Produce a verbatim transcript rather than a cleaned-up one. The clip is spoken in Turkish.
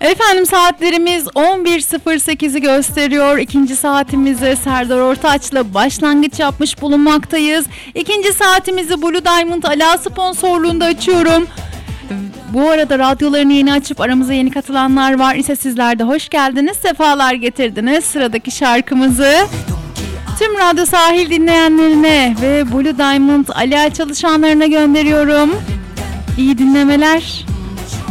Efendim saatlerimiz on bir sıfır sekizi gösteriyor. İkinci saatimize Serdar Ortaç'la başlangıç yapmış bulunmaktayız. İkinci saatimizi Blue Diamond Ala sponsorluğunda açıyorum. Bu arada radyolarını yeni açıp aramıza yeni katılanlar var ise sizler de hoş geldiniz, sefalar getirdiniz. Sıradaki şarkımızı tüm Radyo Sahil dinleyenlerine ve Blue Diamond Ala çalışanlarına gönderiyorum. İyi dinlemeler.